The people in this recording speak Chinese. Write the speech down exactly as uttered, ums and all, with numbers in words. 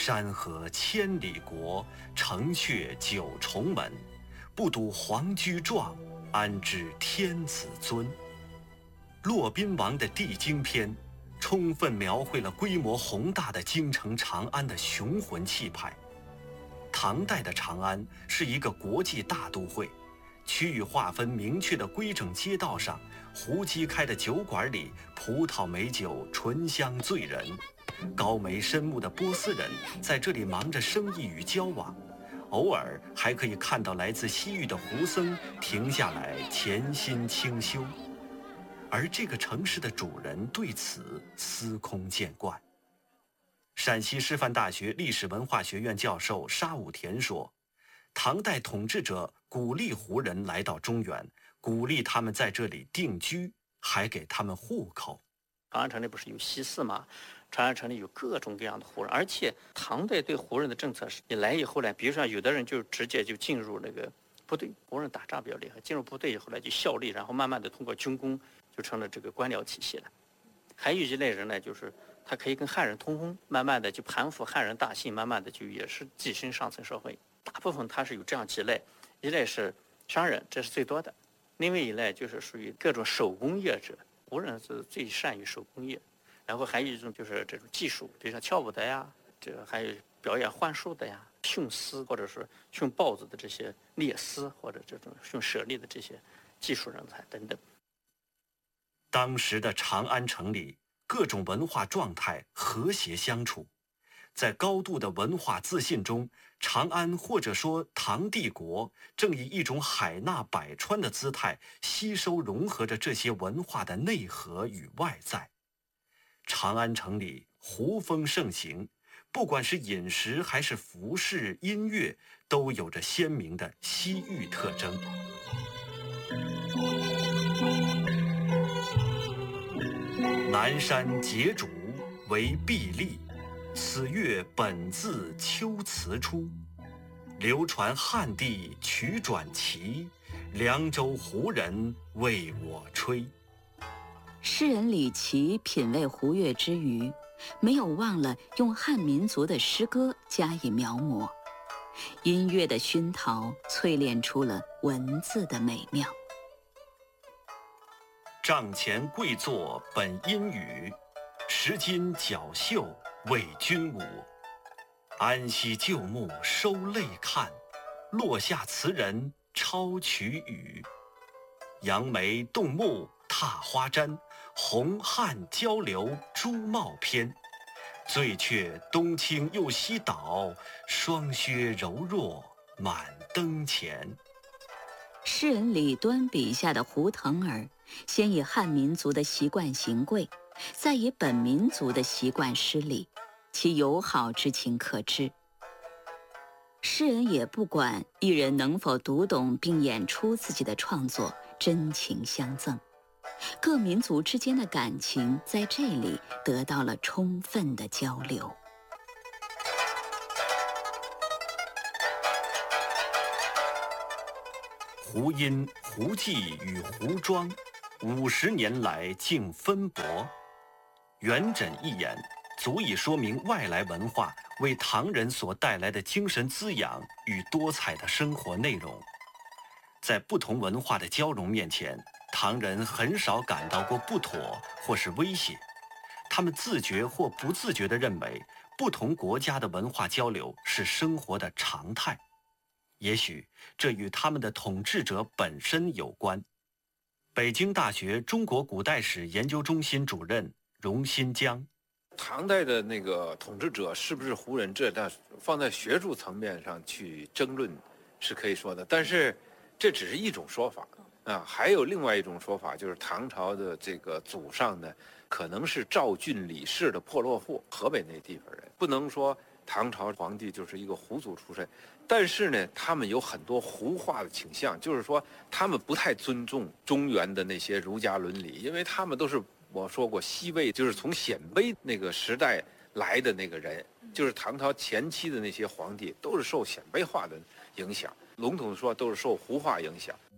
山河千里国，城阙九重门。不睹皇居壮，安知天子尊？骆宾王的《帝京篇》，充分描绘了规模宏大的京城长安的雄浑气派。唐代的长安是一个国际大都会，区域划分明确的规整街道上，胡姬开的酒馆里，葡萄美酒醇香醉人。高眉深目的波斯人在这里忙着生意与交往，偶尔还可以看到来自西域的胡僧停下来潜心清修。而这个城市的主人对此司空见惯。陕西师范大学历史文化学院教授沙武田说，唐代统治者鼓励胡人来到中原，鼓励他们在这里定居，还给他们户口。 长安城里不是有西四吗？长安城里有各种各样的胡人，而且唐代对胡人的政策是，你来以后呢，比如说有的人就直接就进入那个部队，胡人打仗比较厉害，进入部队以后呢就效力，然后慢慢的通过军功就成了这个官僚体系了。还有一类人呢，就是他可以跟汉人通婚，慢慢的就盘附汉人大姓，慢慢的就也是跻身上层社会。大部分他是有这样几类，一类是商人，这是最多的；另外一类就是属于各种手工业者，胡人是最善于手工业。然后还有一种就是这种技术，比如说跳舞的呀，这个还有表演幻术的呀，驯狮或者是驯豹子的这些猎狮，或者这种驯猞猁的这些技术人才等等。 当时的长安城里，各种文化状态和谐相处，在高度的文化自信中，长安或者说唐帝国正以一种海纳百川的姿态吸收融合着这些文化的内核与外在。长安城里胡风盛行，不管是饮食还是服饰、音乐，都有着鲜明的西域特征。南山节主为壁立，此乐本自秋辞出。流传汉地曲转奇，凉州胡人为我吹。 诗人李颀品味胡乐之余，没有忘了用汉民族的诗歌加以描摹，音乐的熏陶淬炼出了文字的美妙。 帐前跪坐本阴雨，石巾角袖为君舞。安息旧木收泪看，落下词人抄曲语。杨梅动目踏花毡，红汉交流朱帽篇。醉却东倾又西倒，霜靴柔弱满灯前。 诗人李端笔下的胡腾儿，先以汉民族的习惯行跪，再以本民族的习惯施礼，其友好之情可知。诗人也不管艺人能否读懂并演出自己的创作，真情相赠。各民族之间的感情在这里得到了充分的交流。 胡音、胡记与胡庄，五十年来竟分薄。元稹一言，足以说明外来文化为唐人所带来的精神滋养与多彩的生活内容。在不同文化的交融面前，唐人很少感到过不妥或是威胁，他们自觉或不自觉地认为，不同国家的文化交流是生活的常态。也许这与他们的统治者本身有关。北京大学中国古代史研究中心主任荣新江， 唐代的那个统治者是不是胡人，这那放在学术层面上去争论是可以说的，但是这只是一种说法啊。还有另外一种说法，就是唐朝的这个祖上呢，可能是赵郡李氏的破落户，河北那地方人，不能说唐朝皇帝就是一个胡族出身，但是呢，他们有很多胡化的倾向，就是说他们不太尊重中原的那些儒家伦理，因为他们都是我说过西魏，就是从鲜卑那个时代来的那个人，就是唐朝前期的那些皇帝都是受鲜卑化的影响，笼统的说都是受胡化影响。